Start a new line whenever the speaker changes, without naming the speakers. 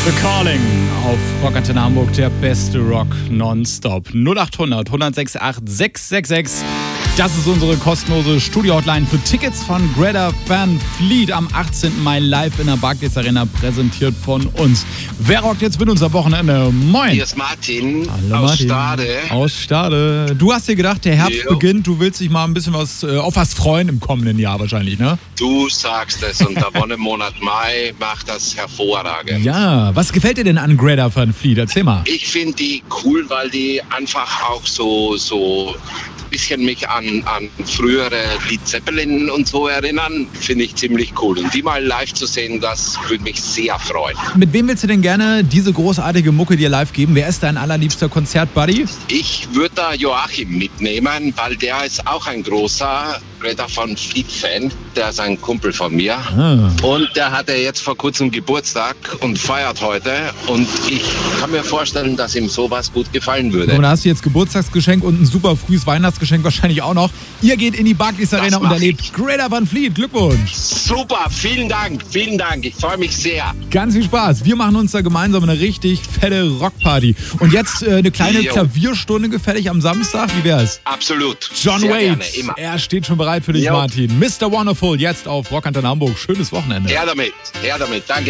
The Calling auf Rock Antenne Hamburg, der beste Rock nonstop. 0800 106 8666. Das ist unsere kostenlose Studio-Hotline für Tickets von Greta Van Fleet am 18. Mai live in der Barclays Arena, präsentiert von uns. Wer rockt jetzt mit uns am Wochenende? Moin!
Hier ist Martin.
Hallo
aus
Martin.
Stade.
Aus Stade. Du hast dir gedacht, der Herbst beginnt, du willst dich mal ein bisschen auf was freuen im kommenden Jahr wahrscheinlich, ne?
Du sagst es und der Wonnemonat Mai macht das hervorragend.
Ja, was gefällt dir denn an Greta Van Fleet? Erzähl mal.
Ich finde die cool, weil die einfach auch so ein bisschen mich an frühere Led Zeppelin und so erinnern. Finde ich ziemlich cool. Und die mal live zu sehen, das würde mich sehr freuen.
Mit wem willst du denn gerne diese großartige Mucke dir live geben? Wer ist dein allerliebster Konzertbuddy?
Ich würde da Joachim mitnehmen, weil der ist auch ein großer Greta Van Fleet-Fan. Der ist ein Kumpel von mir. Und der hatte jetzt vor kurzem Geburtstag und feiert heute. Und ich kann mir vorstellen, dass ihm sowas gut gefallen würde.
Und da hast du jetzt Geburtstagsgeschenk und ein super frühes Weihnachtsgeschenk wahrscheinlich auch noch. Ihr geht in die Barclays Arena und erlebt Greta Van Fleet. Glückwunsch!
Super, vielen Dank. Ich freue mich sehr.
Ganz viel Spaß. Wir machen uns da gemeinsam eine richtig fette Rockparty. Und jetzt eine kleine Klavierstunde gefällig am Samstag. Wie wär's?
Absolut.
John
sehr
Waite,
gerne, immer.
er steht schon bereit für dich, Martin. Mr. Wonderful, jetzt auf Rock Antenne Hamburg. Schönes Wochenende.
Her damit. Danke.